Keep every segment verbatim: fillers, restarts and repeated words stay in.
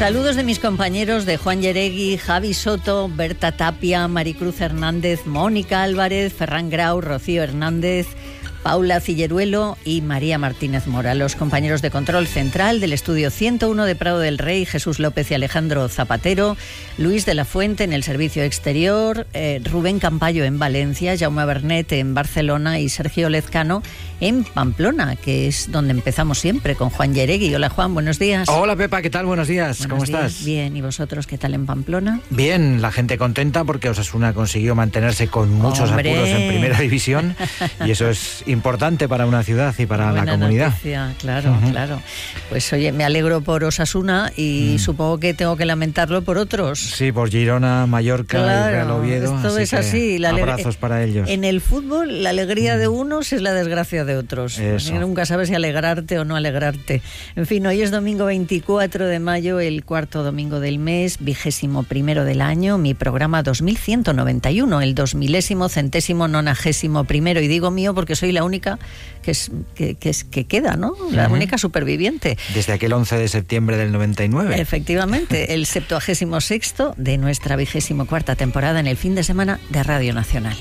Saludos de mis compañeros de Juan Yeregui, Javi Soto, Berta Tapia, Maricruz Hernández, Mónica Álvarez, Ferran Grau, Rocío Hernández, Paula Cilleruelo y María Martínez Mora, los compañeros de control central del estudio ciento uno de Prado del Rey, Jesús López y Alejandro Zapatero, Luis de la Fuente en el servicio exterior, eh, Rubén Campayo en Valencia, Jaume Bernet en Barcelona y Sergio Lezcano en Pamplona, que es donde empezamos siempre, con Juan Yeregui. Hola Juan, buenos días. Hola Pepa, ¿qué tal? Buenos días, buenos ¿cómo días. estás? Bien, ¿y vosotros qué tal en Pamplona? Bien, la gente contenta porque Osasuna consiguió mantenerse con muchos ¡Hombre! apuros en primera división y eso es importante para una ciudad y para Buena la comunidad. Noticia, claro, Uh-huh. claro. Pues oye, me alegro por Osasuna y mm. supongo que tengo que lamentarlo por otros. Sí, por Girona, Mallorca claro, y Real Oviedo. Esto así es así. La abrazos para ellos. En el fútbol, la alegría mm. de unos es la desgracia de otros. Eso. Nunca sabes si alegrarte o no alegrarte. En fin, hoy es domingo veinticuatro de mayo, el cuarto domingo del mes, vigésimo primero del año, mi programa dos mil ciento noventa y uno, el dos milésimo, centésimo, nonagésimo primero. Y digo mío porque soy la única que es que, que, es, que queda, ¿no? La uh-huh. única superviviente. Desde aquel once de septiembre del noventa y nueve. Efectivamente, el septuagésimo sexto de nuestra vigésimo cuarta temporada en el fin de semana de Radio Nacional.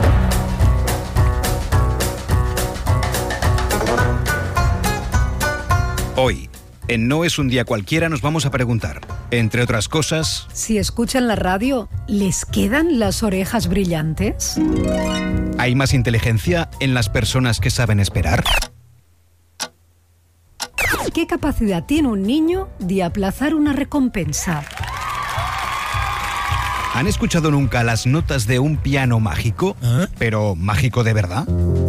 Hoy, en No es un día cualquiera, nos vamos a preguntar, entre otras cosas... Si escuchan la radio, ¿les quedan las orejas brillantes? ¿Hay más inteligencia en las personas que saben esperar? ¿Qué capacidad tiene un niño de aplazar una recompensa? ¿Han escuchado nunca las notas de un piano mágico? ¿Eh? ¿Pero mágico de verdad?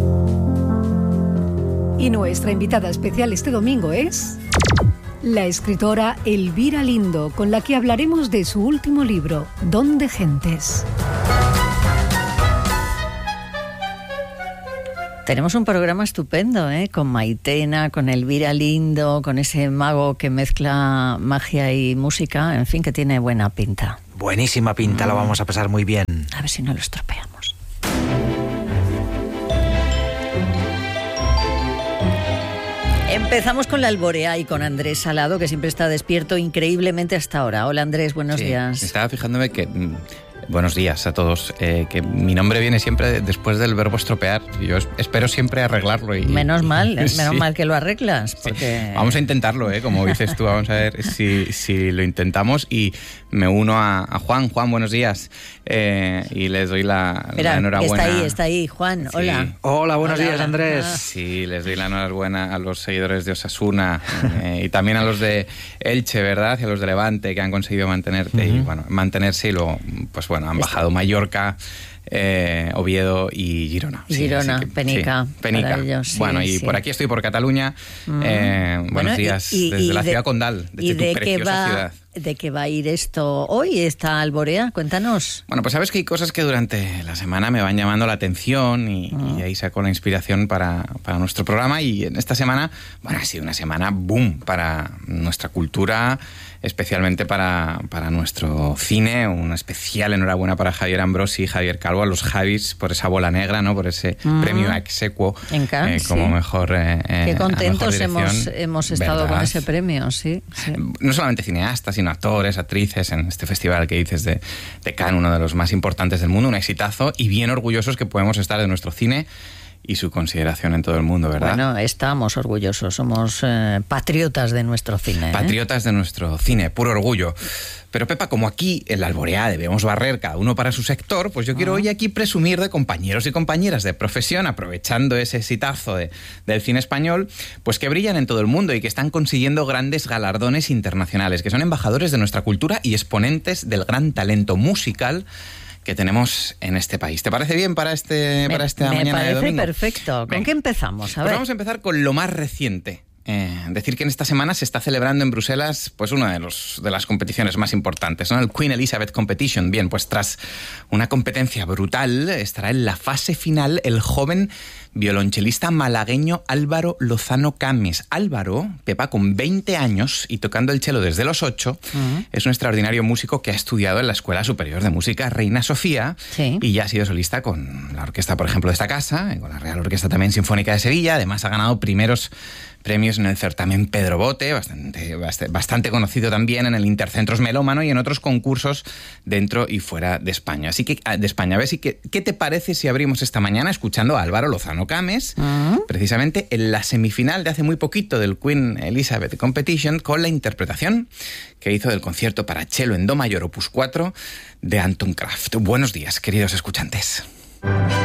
Y nuestra invitada especial este domingo es la escritora Elvira Lindo, con la que hablaremos de su último libro, Don de Gentes. Tenemos un programa estupendo, ¿eh? Con Maitena, con Elvira Lindo, con ese mago que mezcla magia y música, en fin, que tiene buena pinta. Buenísima pinta, mm. lo vamos a pasar muy bien. A ver si no lo estropeamos. Empezamos con la alborea y con Andrés Salado, que siempre está despierto increíblemente hasta ahora. Hola Andrés, buenos sí, días. Estaba fijándome que... Buenos días a todos. Eh, que mi nombre viene siempre después del verbo estropear. Yo espero siempre arreglarlo. Y, menos mal, menos sí. mal que lo arreglas. Porque... Sí. Vamos a intentarlo, ¿eh? Como dices tú, vamos a ver si, si lo intentamos. Y me uno a, a Juan. Juan, buenos días. Eh, y les doy la, Mira, la enhorabuena. Está ahí, está ahí, Juan. Sí. Hola. Hola, buenos hola, días, Andrés. hola. Sí, les doy la enhorabuena a los seguidores de Osasuna eh, y también a los de Elche, ¿verdad? Y a los de Levante, que han conseguido mantenerte uh-huh. y, bueno, mantenerse y luego, pues bueno, han bajado Mallorca, eh, Oviedo y Girona. Sí, Girona, que, Penica. Sí, Penica. Para ellos, sí, bueno, y sí. por aquí estoy, por Cataluña. Mm. Eh, buenos bueno, días y, y, desde y la de, ciudad condal, desde y tu de preciosa que va, ciudad. ¿De qué va a ir esto hoy, esta alborea? Cuéntanos. Bueno, pues sabes que hay cosas que durante la semana me van llamando la atención y, mm. y ahí saco la inspiración para, para nuestro programa. Y en esta semana, bueno, ha sido una semana boom para nuestra cultura, especialmente para, para nuestro cine. Una especial enhorabuena para Javier Ambrosi y Javier Calvo, a los Javis, por esa bola negra, ¿no? Por ese mm. premio ex aequo en Cannes, eh, como sí. mejor eh, Qué contentos mejor hemos, hemos estado ¿verdad? Con ese premio, sí, sí. No solamente cineastas, sino actores, actrices, en este festival que dices de, de Cannes, uno de los más importantes del mundo, un exitazo, y bien orgullosos que podemos estar de nuestro cine y su consideración en todo el mundo, ¿verdad? Bueno, estamos orgullosos, somos eh, patriotas de nuestro cine. ¿eh? Patriotas de nuestro cine, puro orgullo. Pero Pepa, como aquí en la alborea debemos barrer cada uno para su sector, pues yo quiero uh-huh. hoy aquí presumir de compañeros y compañeras de profesión, aprovechando ese exitazo de, del cine español, pues que brillan en todo el mundo y que están consiguiendo grandes galardones internacionales, que son embajadores de nuestra cultura y exponentes del gran talento musical que tenemos en este país. ¿Te parece bien para este me, para esta mañana de domingo? Me parece perfecto. ¿Con Venga. qué empezamos? A ver. Pues vamos a empezar con lo más reciente. Eh, decir que en esta semana se está celebrando en Bruselas pues una de, los, de las competiciones más importantes, ¿no? El Queen Elizabeth Competition. Bien, pues tras una competencia brutal estará en la fase final el joven violonchelista malagueño Álvaro Lozano Cames. Álvaro, Pepa, con veinte años y tocando el cello desde los ocho, uh-huh. es un extraordinario músico que ha estudiado en la Escuela Superior de Música Reina Sofía sí. y ya ha sido solista con la orquesta, por ejemplo, de esta casa, con la Real Orquesta también Sinfónica de Sevilla. Además ha ganado primeros premios en el certamen Pedro Bote, bastante, bastante conocido también en el Intercentros Melómano y en otros concursos dentro y fuera de España. Así que, de España, ¿ves? ¿Y qué, qué te parece si abrimos esta mañana escuchando a Álvaro Lozano Cames, uh-huh. precisamente en la semifinal de hace muy poquito del Queen Elizabeth Competition, con la interpretación que hizo del concierto para cello en do mayor opus cuatro de Anton Kraft? Buenos días, queridos escuchantes.